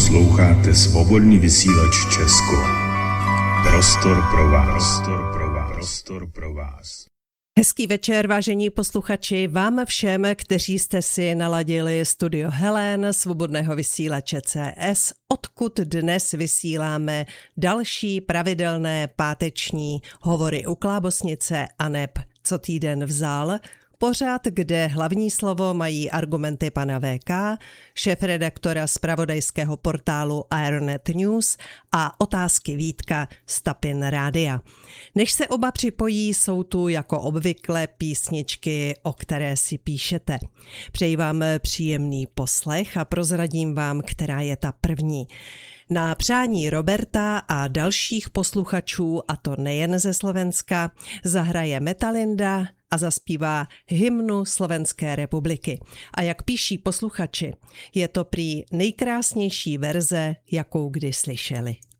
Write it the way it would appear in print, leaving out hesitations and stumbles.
Posloucháte Svobodný vysílač Česko. Prostor pro vás. Prostor pro vás. Hezký večer, vážení posluchači, vám všem, kteří jste si naladili Studio Helen Svobodného vysílače CS, odkud dnes vysíláme další pravidelné páteční hovory u Klábosnice aneb Co týden vzal. Pořad, kde hlavní slovo mají argumenty pana VK, šéfredaktora zpravodajského portálu Ironet News a otázky Vítka z Tapin Rádia. Než se oba připojí, jsou tu jako obvykle písničky, o které si píšete. Přeji vám příjemný poslech a prozradím vám, která je ta první. Na přání Roberta a dalších posluchačů, a to nejen ze Slovenska, zahraje Metalinda a zaspívá hymnu Slovenské republiky. A jak píší posluchači, je to prý nejkrásnější verze, jakou kdy slyšeli.